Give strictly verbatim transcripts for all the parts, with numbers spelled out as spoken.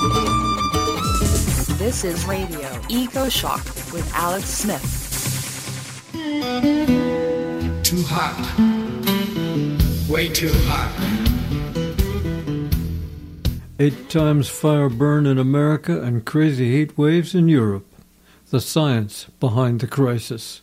This is Radio EcoShock with Alex Smith. Too hot. Way too hot. Eight times fire burn in America and crazy heat waves in Europe. The science behind the crisis.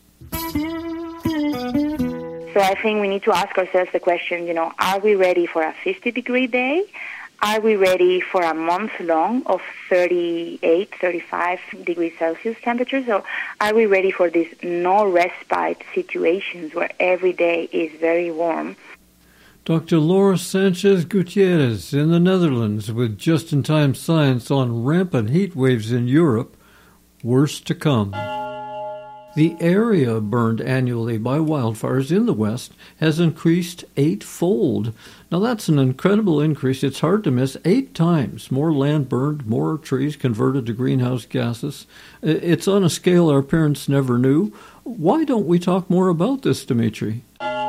So I think we need to ask ourselves the question, you know, are we ready for a fifty-degree day? Are we ready for a month long of thirty-eight, thirty-five degrees Celsius temperature? So are we ready for these no respite situations where every day is very warm? Doctor Laura Sanchez Gutierrez in the Netherlands with just-in-time science on rampant heat waves in Europe. Worse to come. The area burned annually by wildfires in the West has increased eightfold. Now that's an incredible increase. It's hard to miss. Eight times more land burned, more trees converted to greenhouse gases. It's on a scale our parents never knew. Why don't we talk more about this, Dmitry?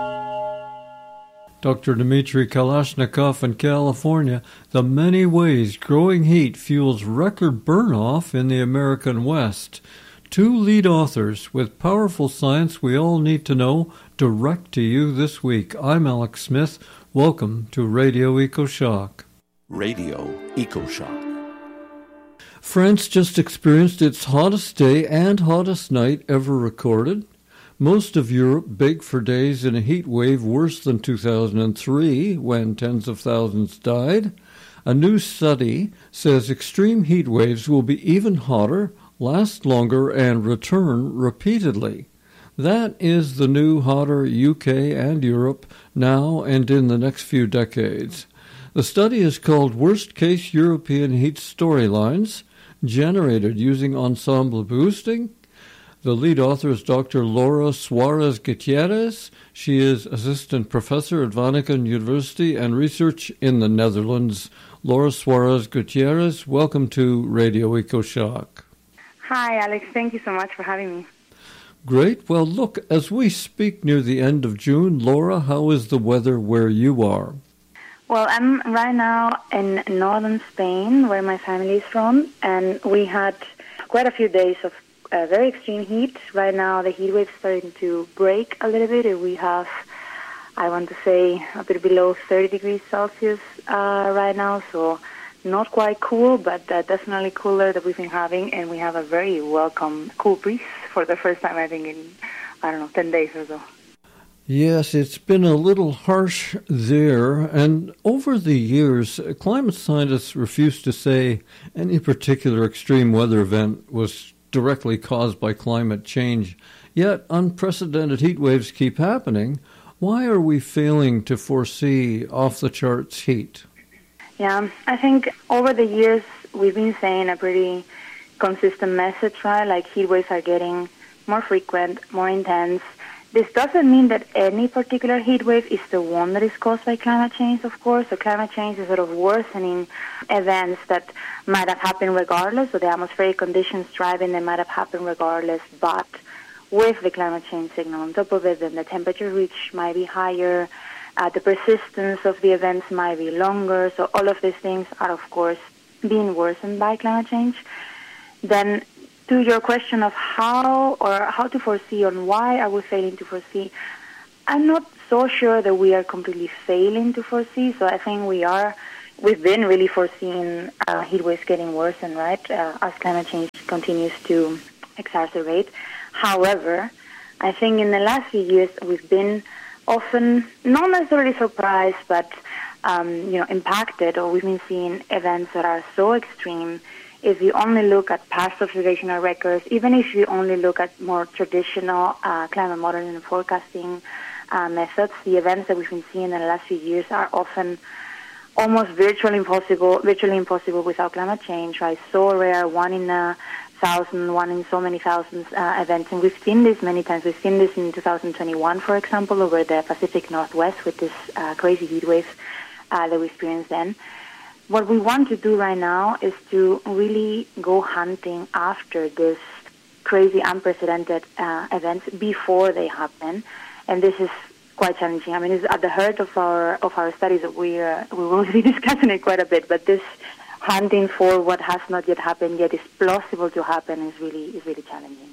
Doctor Dmitry Kalashnikov in California, the many ways growing heat fuels record burn-off in the American West. Two lead authors with powerful science we all need to know direct to you this week. I'm Alex Smith. Welcome to Radio EcoShock. Radio EcoShock. France just experienced its hottest day and hottest night ever recorded. Most of Europe baked for days in a heat wave worse than two thousand three, when tens of thousands died. A new study says extreme heat waves will be even hotter, last longer, and return repeatedly. That is the new hotter U K and Europe now and in the next few decades. The study is called Worst Case European Heat Storylines, generated using ensemble boosting. The lead author is Doctor Laura Suarez Gutierrez. She is assistant professor at Wageningen University and research in the Netherlands. Laura Suarez Gutierrez, welcome to Radio EcoShock. Hi, Alex. Thank you so much for having me. Great. Well, look, as we speak near the end of June, Laura, how is the weather where you are? Well, I'm right now in northern Spain, where my family is from, and we had quite a few days of uh, very extreme heat. Right now, the heat wave is starting to break a little bit. We have, I want to say, a bit below thirty degrees Celsius uh, right now, so not quite cool, but uh, definitely cooler that we've been having, and we have a very welcome cool breeze for the first time, I think, in, I don't know, ten days or so. Yes, it's been a little harsh there, and over the years, climate scientists refused to say any particular extreme weather event was directly caused by climate change. Yet unprecedented heat waves keep happening. Why are we failing to foresee off-the-charts heat? Yeah, I think over the years we've been saying a pretty consistent message, right? Like heat waves are getting more frequent, more intense. This doesn't mean that any particular heat wave is the one that is caused by climate change, of course. So climate change is sort of worsening events that might have happened regardless. So the atmospheric conditions driving them might have happened regardless. But with the climate change signal on top of it, then the temperature reach might be higher. Uh, the persistence of the events might be longer. So all of these things are, of course, being worsened by climate change. Then to your question of how or how to foresee and why are we failing to foresee, I'm not so sure that we are completely failing to foresee. So I think we are, we've been really foreseeing uh, heat waves getting worse, and right, uh, as climate change continues to exacerbate. However, I think in the last few years we've been often not necessarily surprised, but um, you know, impacted, or we've been seeing events that are so extreme. If you only look at past observational records, even if you only look at more traditional uh, climate modeling and forecasting uh, methods, the events that we've been seeing in the last few years are often almost virtually impossible, virtually impossible without climate change, right? So rare, one in a thousand, one in so many thousands uh, events. And we've seen this many times. We've seen this in two thousand twenty-one, for example, over the Pacific Northwest with this uh, crazy heat wave uh, that we experienced then. What we want to do right now is to really go hunting after this crazy, unprecedented uh, events before they happen, and this is quite challenging. I mean, it's at the heart of our of our studies. That we uh, we will be discussing it quite a bit, but this hunting for what has not yet happened yet is plausible to happen is really is really challenging.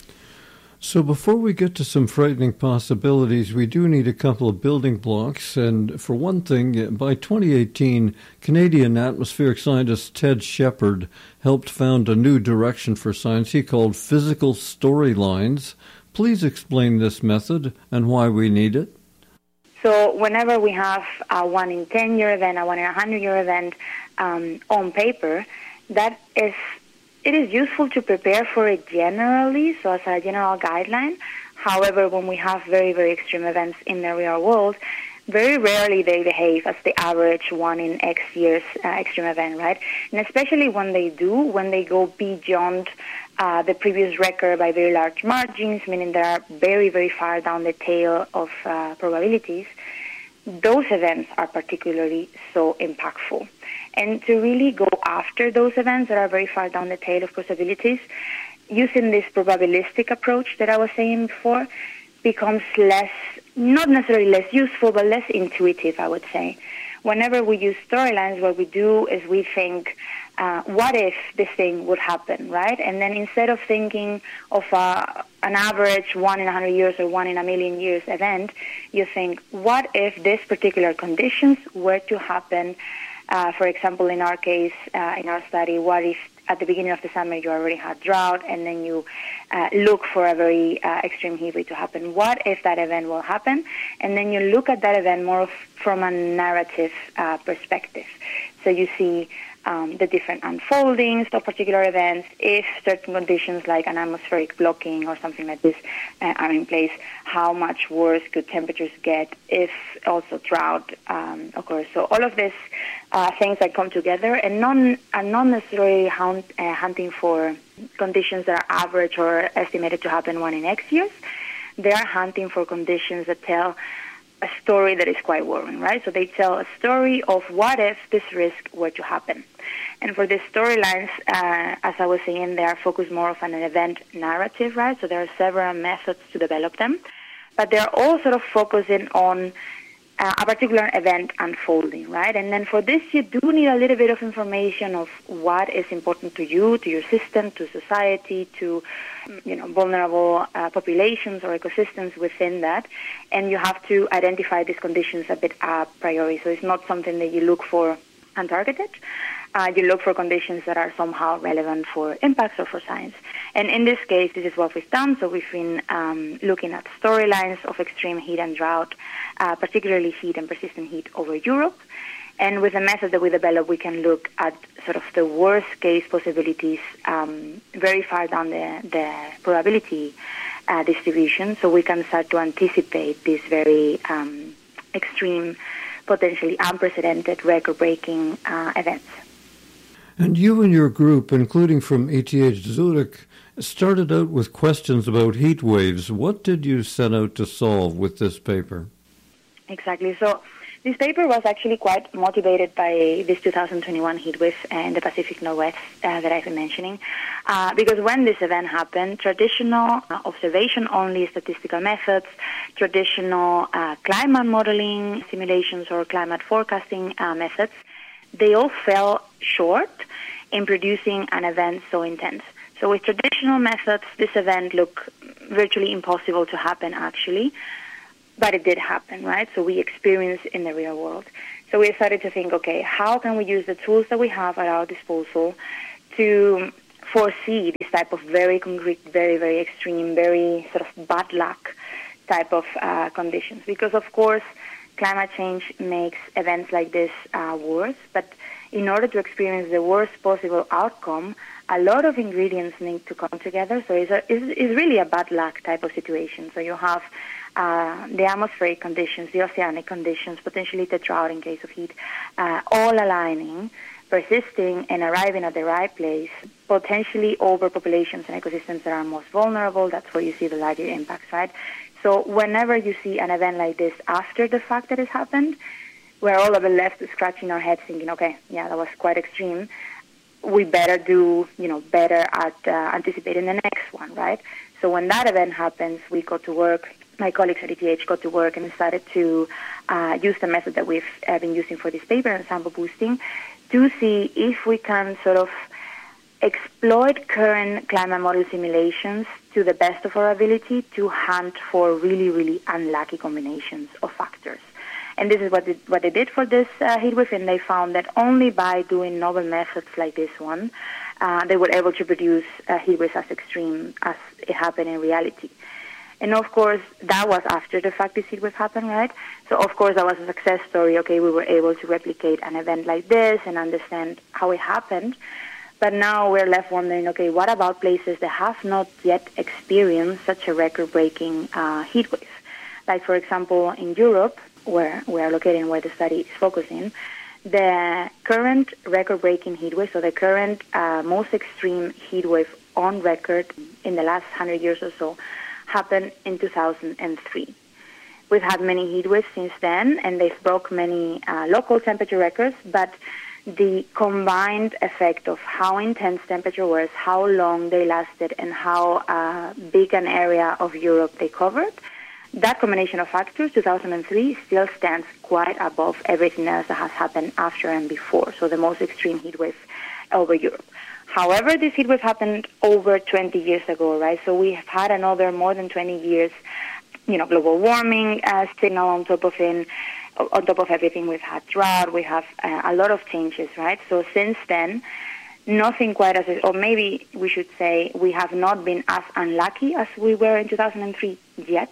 So before we get to some frightening possibilities, we do need a couple of building blocks. And for one thing, by twenty eighteen, Canadian atmospheric scientist Ted Shepard helped found a new direction for science he called physical storylines. Please explain this method and why we need it. So whenever we have a one in ten year event, a one in a hundred year event um, on paper, that is It is useful to prepare for it generally, so as a general guideline. However, when we have very, very extreme events in the real world, very rarely they behave as the average one in X years uh, extreme event, right? And especially when they do, when they go beyond uh, the previous record by very large margins, meaning they are very, very far down the tail of uh, probabilities, those events are particularly so impactful. And to really go after those events that are very far down the tail of possibilities, using this probabilistic approach that I was saying before becomes less, not necessarily less useful, but less intuitive, I would say. Whenever we use storylines, what we do is we think, uh, what if this thing would happen, right? And then instead of thinking of uh, an average one in a hundred years or one in a million years event, you think, what if this particular conditions were to happen? Uh, for example, in our case, uh, in our study, what if at the beginning of the summer you already had drought and then you uh, look for a very uh, extreme heat wave to happen? What if that event will happen? And then you look at that event more f- from a narrative uh, perspective. So you see um, the different unfoldings of particular events, if certain conditions like an atmospheric blocking or something like this uh, are in place, how much worse could temperatures get if also drought um, occurs. So all of these uh, things that come together and non, are not necessarily hunt, uh, hunting for conditions that are average or estimated to happen one in X years. They are hunting for conditions that tell a story that is quite worrying, right? So they tell a story of what if this risk were to happen. And for these storylines, uh, as I was saying, they are focused more of an event narrative, right? So there are several methods to develop them, but they're all sort of focusing on uh, a particular event unfolding, right? And then for this, you do need a little bit of information of what is important to you, to your system, to society, to, you know, vulnerable uh, populations or ecosystems within that. And you have to identify these conditions a bit a priori. So it's not something that you look for untargeted. Uh, you look for conditions that are somehow relevant for impacts or for science. And in this case, this is what we've done. So we've been um, looking at storylines of extreme heat and drought, uh, particularly heat and persistent heat over Europe. And with the method that we developed, we can look at sort of the worst-case possibilities um, very far down the, the probability uh, distribution, so we can start to anticipate these very um, extreme, potentially unprecedented, record-breaking uh, events. And you and your group, including from E T H Zurich, started out with questions about heat waves. What did you set out to solve with this paper? Exactly. So this paper was actually quite motivated by this two thousand twenty-one heat wave in the Pacific Northwest uh, that I've been mentioning, uh, because when this event happened, traditional uh, observation-only statistical methods, traditional uh, climate modeling simulations or climate forecasting uh, methods, they all fell short in producing an event so intense. So with traditional methods, this event looked virtually impossible to happen, actually. But it did happen, right? So we experienced in the real world. So we started to think, okay, how can we use the tools that we have at our disposal to foresee this type of very concrete, very, very extreme, very sort of bad luck type of uh, conditions? Because, of course, climate change makes events like this uh, worse, but in order to experience the worst possible outcome, a lot of ingredients need to come together. So it's, a, it's, it's really a bad luck type of situation. So you have uh, the atmospheric conditions, the oceanic conditions, potentially the drought in case of heat, uh, all aligning, persisting, and arriving at the right place, potentially over populations and ecosystems that are most vulnerable. That's where you see the larger impacts, right? So whenever you see an event like this after the fact that it's happened, we're all of it left scratching our heads thinking, okay, yeah, that was quite extreme. We better do, you know, better at uh, anticipating the next one, right? So when that event happens, we got to work, my colleagues at E T H got to work and started to uh, use the method that we've uh, been using for this paper and sample boosting to see if we can sort of exploit current climate model simulations to the best of our ability to hunt for really, really unlucky combinations of factors. And this is what they, what they did for this uh, heat wave, and they found that only by doing novel methods like this one, uh, they were able to produce uh, heat waves as extreme as it happened in reality. And of course, that was after the fact this heat wave happened, right? So of course, that was a success story. Okay, we were able to replicate an event like this and understand how it happened. But now we're left wondering, okay, what about places that have not yet experienced such a record-breaking uh, heat wave? Like, for example, in Europe, where we are located and where the study is focusing, the current record-breaking heat wave, so the current uh, most extreme heat wave on record in the last hundred years or so, happened in two thousand three. We've had many heat waves since then, and they've broke many uh, local temperature records, but the combined effect of how intense temperature was, how long they lasted, and how uh, big an area of Europe they covered, that combination of factors, two thousand three, still stands quite above everything else that has happened after and before, so the most extreme heat wave over Europe. However, this heat wave happened over twenty years ago, right? So we have had another more than twenty years, you know, global warming uh, signal on top of it. On top of everything, we've had drought, we have uh, a lot of changes, right? So since then, nothing quite as, or maybe we should say we have not been as unlucky as we were in two thousand three yet,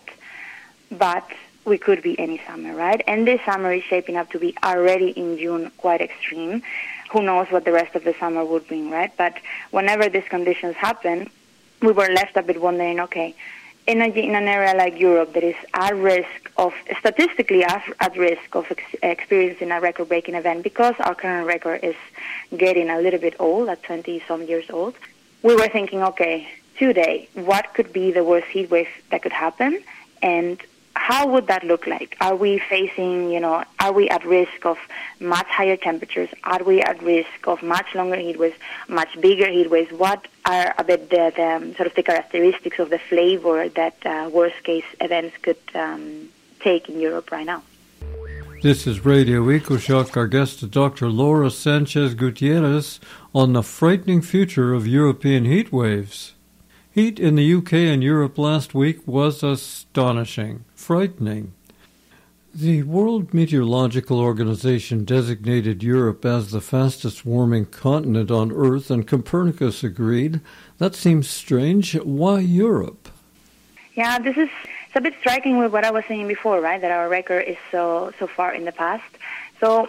but we could be any summer, right? And this summer is shaping up to be already in June quite extreme. Who knows what the rest of the summer would bring, right? But whenever these conditions happen, we were left a bit wondering, okay, in, a, in an area like Europe that is at risk of, statistically at, at risk of ex- experiencing a record-breaking event because our current record is getting a little bit old, at twenty-some years old, we were thinking, okay, today, what could be the worst heat wave that could happen? And how would that look like? Are we facing, you know, are we at risk of much higher temperatures? Are we at risk of much longer heat waves, much bigger heat waves? What are a bit the, the sort of the characteristics of the flavor that uh, worst-case events could um, take in Europe right now? This is Radio EcoShock. Our guest is Doctor Laura Sanchez Gutierrez on the frightening future of European heat waves. Heat in the U K and Europe last week was astonishing, frightening. The World Meteorological Organization designated Europe as the fastest warming continent on Earth, and Copernicus agreed. That seems strange. Why Europe? Yeah, this is it's a bit striking with what I was saying before, right? That our record is so so far in the past. So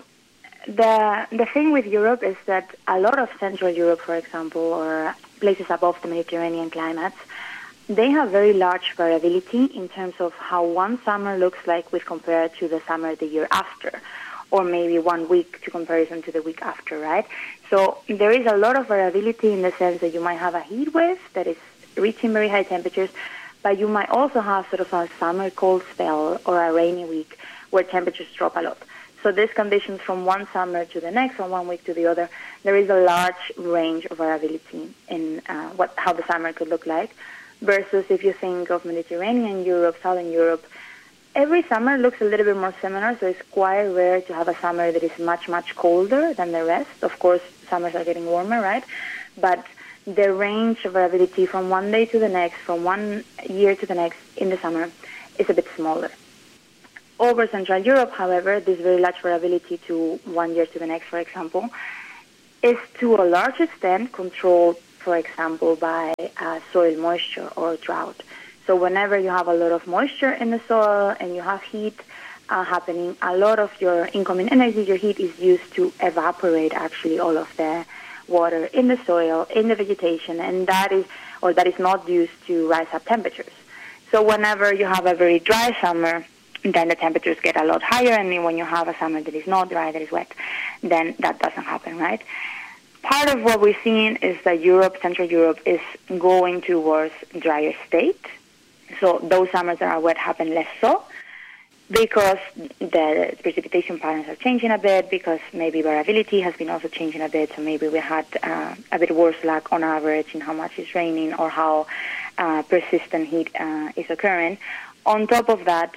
the the thing with Europe is that a lot of Central Europe, for example, or places above the Mediterranean climates, they have very large variability in terms of how one summer looks like with compared to the summer the year after, or maybe one week to comparison to the week after, right? So there is a lot of variability in the sense that you might have a heat wave that is reaching very high temperatures, but you might also have sort of a summer cold spell or a rainy week where temperatures drop a lot. So these conditions from one summer to the next, from one week to the other, there is a large range of variability in uh, what how the summer could look like. Versus if you think of Mediterranean Europe, Southern Europe, every summer looks a little bit more similar, so it's quite rare to have a summer that is much, much colder than the rest. Of course, summers are getting warmer, right? But the range of variability from one day to the next, from one year to the next in the summer, is a bit smaller. Over Central Europe, however, this very large variability to one year to the next, for example, is to a large extent controlled, for example, by uh, soil moisture or drought. So whenever you have a lot of moisture in the soil and you have heat uh, happening, a lot of your incoming energy, your heat, is used to evaporate actually all of the water in the soil, in the vegetation, and that is, or that is not used to rise up temperatures. So whenever you have a very dry summer, then the temperatures get a lot higher, and when you have a summer that is not dry, that is wet, then that doesn't happen, right? Part of what we're seeing is that Europe, Central Europe, is going towards drier state. So those summers that are wet happen less so because the precipitation patterns are changing a bit, because maybe variability has been also changing a bit. So maybe we had uh, a bit worse luck on average in how much is raining or how uh, persistent heat uh, is occurring. On top of that,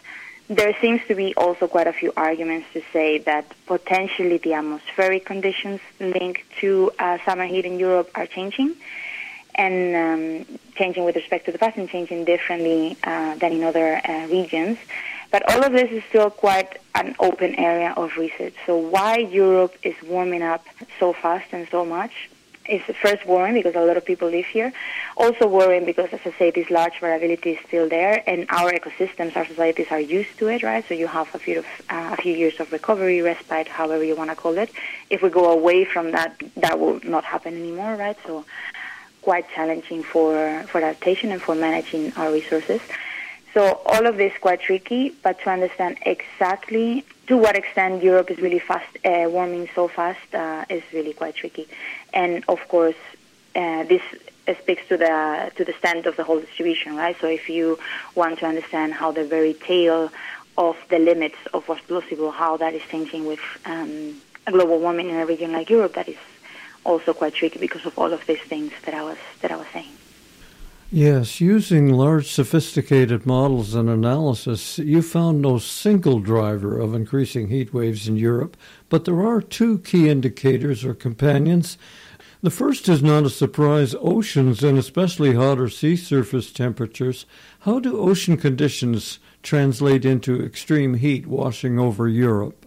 there seems to be also quite a few arguments to say that potentially the atmospheric conditions linked to uh, summer heat in Europe are changing, and um, changing with respect to the past and changing differently uh, than in other uh, regions. But all of this is still quite an open area of research. So why Europe is warming up so fast and so much is first worrying because a lot of people live here. Also worrying because, as I say, this large variability is still there, and our ecosystems, our societies are used to it, right? So you have a few of, uh, a few years of recovery, respite, however you want to call it. If we go away from that, that will not happen anymore, right? So quite challenging for, for adaptation and for managing our resources. So all of this is quite tricky, but to understand exactly to what extent Europe is really fast uh, warming so fast uh, is really quite tricky. And of course, uh, this speaks to the to the extent of the whole distribution, right? So if you want to understand how the very tail of the limits of what's possible, how that is changing with um, global warming in a region like Europe, that is also quite tricky because of all of these things that I was that I was saying. Yes, using large sophisticated models and analysis, you found no single driver of increasing heat waves in Europe, but there are two key indicators or companions. The first is not a surprise, oceans and especially hotter sea surface temperatures. How do ocean conditions translate into extreme heat washing over Europe?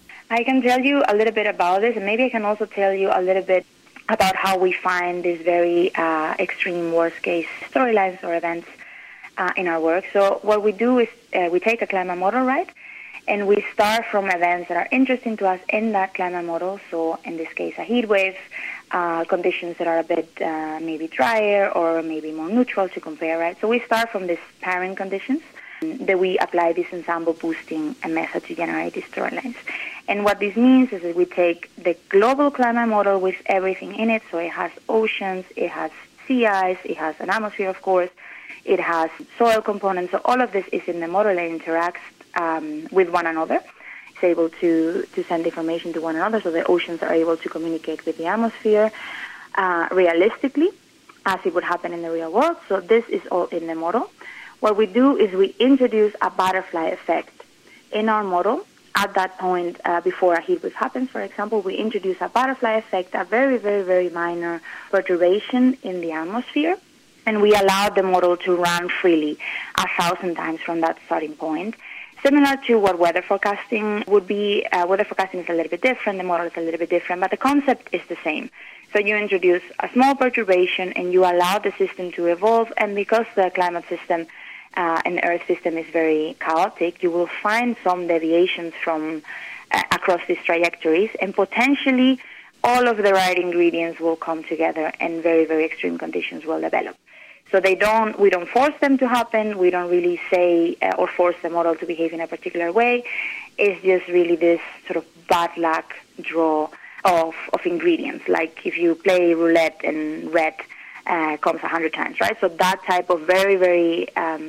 I can tell you a little bit about this, and maybe I can also tell you a little bit about how we find these very uh, extreme worst-case storylines or events uh, in our work. So what we do is uh, we take a climate model, right, and we start from events that are interesting to us in that climate model. So in this case, a heat wave, uh, conditions that are a bit uh, maybe drier or maybe more neutral to compare, right? So we start from these parent conditions that we apply this ensemble boosting method to generate these storylines. And what this means is that we take the global climate model with everything in it. So it has oceans, it has sea ice, it has an atmosphere, of course, it has soil components. So all of this is in the model and interacts um, with one another. It's able to, to send information to one another. So the oceans are able to communicate with the atmosphere uh, realistically, as it would happen in the real world. So this is all in the model. What we do is we introduce a butterfly effect in our model. At that point, uh, before a heat wave happens, for example, we introduce a butterfly effect, a very, very, very minor perturbation in the atmosphere, and we allow the model to run freely a thousand times from that starting point. Similar to what weather forecasting would be, uh, weather forecasting is a little bit different, the model is a little bit different, but the concept is the same. So you introduce a small perturbation and you allow the system to evolve, and because the climate system Uh, and the Earth system is very chaotic, you will find some deviations from uh, across these trajectories, and potentially all of the right ingredients will come together and very, very extreme conditions will develop. So they don't, we don't force them to happen. We don't really say uh, or force the model to behave in a particular way. It's just really this sort of bad luck draw of, of ingredients. Like if you play roulette and red Uh, comes a hundred times, right? So that type of very, very um,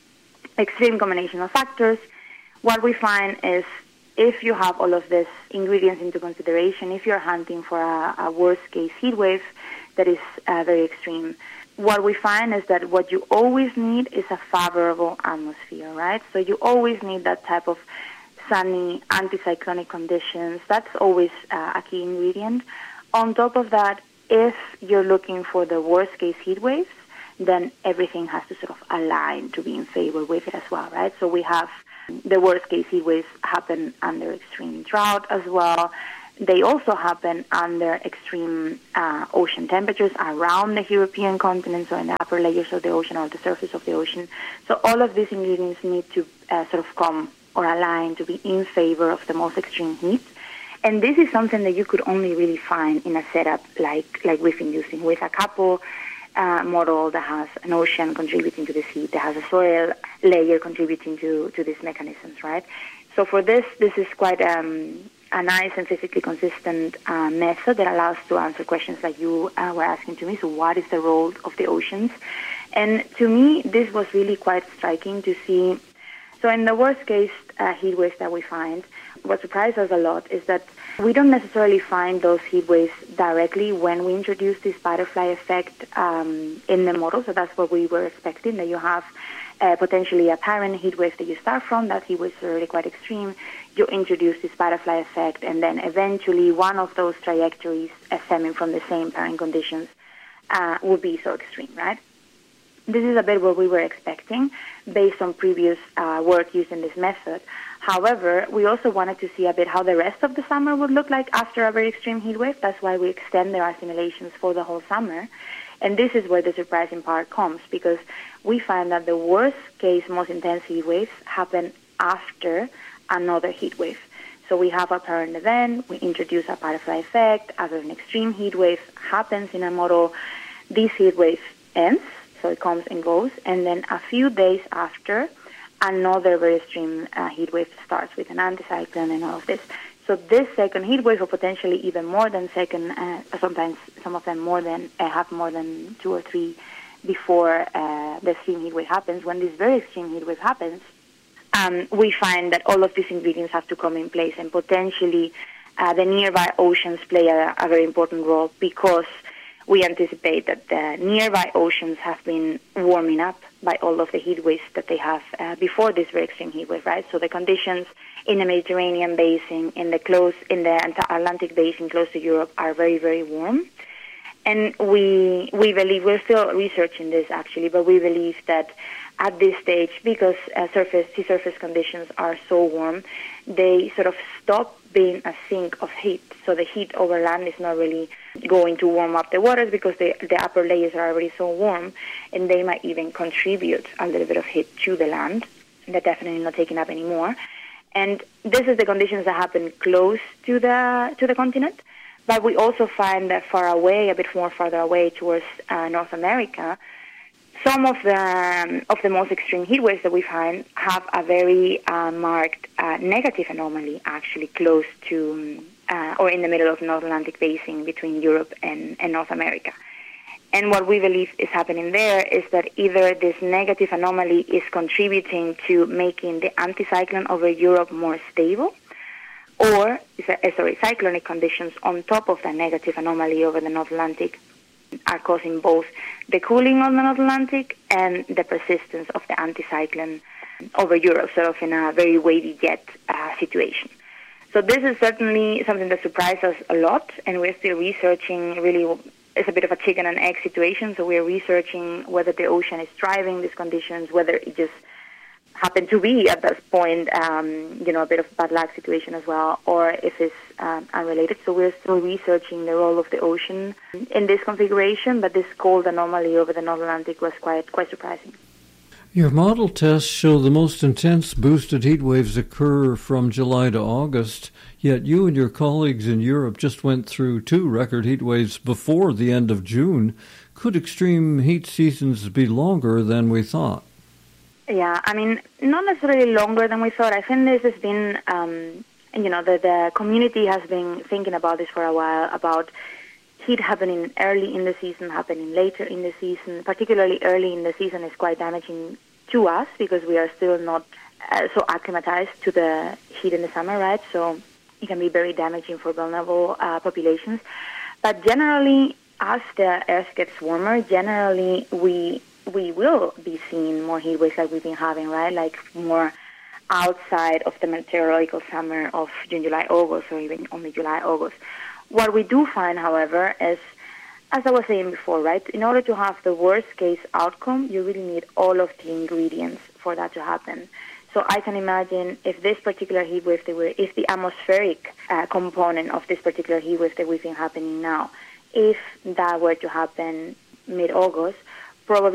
extreme combination of factors. What we find is if you have all of these ingredients into consideration, if you're hunting for a, a worst-case heat wave that is uh, very extreme, what we find is that what you always need is a favorable atmosphere, right? So you always need that type of sunny, anticyclonic conditions. That's always uh, a key ingredient. On top of that, if you're looking for the worst-case heat waves, then everything has to sort of align to be in favor with it as well, right? So we have the worst-case heat waves happen under extreme drought as well. They also happen under extreme uh, ocean temperatures around the European continent, so in the upper layers of the ocean or the surface of the ocean. So all of these ingredients need to uh, sort of come or align to be in favor of the most extreme heat. And this is something that you could only really find in a setup like, like we've been using, with a couple uh, model that has an ocean contributing to this heat, that has a soil layer contributing to, to these mechanisms, right? So for this, this is quite um, a nice and physically consistent uh, method that allows to answer questions like you uh, were asking to me. So what is the role of the oceans? And to me, this was really quite striking to see. So in the worst-case uh, heat waves that we find, what surprised us a lot is that we don't necessarily find those heat waves directly when we introduce this butterfly effect um, in the model. So that's what we were expecting, that you have uh, potentially apparent heat wave that you start from. That heat wave is already quite extreme. You introduce this butterfly effect, and then eventually one of those trajectories uh, stemming from the same parent conditions uh, will be so extreme, right? This is a bit what we were expecting based on previous uh, work using this method. However, we also wanted to see a bit how the rest of the summer would look like after a very extreme heat wave. That's why we extended our simulations for the whole summer. And this is where the surprising part comes, because we find that the worst case, most intense heat waves happen after another heat wave. So we have a parent event, we introduce a butterfly effect, after an extreme heat wave happens in a model, this heat wave ends, so it comes and goes, and then a few days after, another very extreme uh, heat wave starts with an anticyclone and all of this. So this second heat wave, or potentially even more than second, uh, sometimes some of them more than uh, have more than two or three before uh, the extreme heat wave happens. When this very extreme heat wave happens, um, we find that all of these ingredients have to come in place, and potentially uh, the nearby oceans play a, a very important role, because we anticipate that the nearby oceans have been warming up by all of the heat waves that they have uh, before this very extreme heat wave, right? So the conditions in the Mediterranean basin, in the close, in the Atlantic basin close to Europe, are very, very warm. And we we believe, we're still researching this actually, but we believe that at this stage, because uh, surface sea surface conditions are so warm, they sort of stop being a sink of heat. So the heat over land is not really going to warm up the waters, because the, the upper layers are already so warm, and they might even contribute a little bit of heat to the land. They're definitely not taking up anymore. And this is the conditions that happen close to the to the continent. But we also find that far away, a bit more farther away towards uh, North America, some of the um, of the most extreme heat waves that we find have a very uh, marked uh, negative anomaly, actually close to uh, or in the middle of the North Atlantic basin between Europe and, and North America. And what we believe is happening there is that either this negative anomaly is contributing to making the anticyclone over Europe more stable, or sorry, cyclonic conditions on top of the negative anomaly over the North Atlantic are causing both the cooling of the North Atlantic and the persistence of the anticyclone over Europe, sort of in a very wavy jet uh, situation. So this is certainly something that surprised us a lot, and we're still researching. Really, it's a bit of a chicken and egg situation, so we're researching whether the ocean is driving these conditions, whether it just happened to be at this point, um, you know, a bit of bad luck situation as well, or if it's um, unrelated. So we're still researching the role of the ocean in this configuration, but this cold anomaly over the North Atlantic was quite quite surprising. Your model tests show the most intense boosted heat waves occur from July to August, yet you and your colleagues in Europe just went through two record heat waves before the end of June. Could extreme heat seasons be longer than we thought? Yeah, I mean, not necessarily longer than we thought. I think this has been, um, you know, the, the community has been thinking about this for a while, about heat happening early in the season, happening later in the season. Particularly early in the season is quite damaging to us, because we are still not uh, so acclimatized to the heat in the summer, right? So it can be very damaging for vulnerable uh, populations. But generally, as the earth gets warmer, generally we we will be seeing more heat waves like we've been having, right? Like more outside of the meteorological summer of June, July, August, or even only July, August. What we do find, however, is, as I was saying before, right, in order to have the worst case outcome, you really need all of the ingredients for that to happen. So I can imagine if this particular heat wave, that we're, if the atmospheric uh, component of this particular heat wave that we've been happening now, if that were to happen mid-August, probably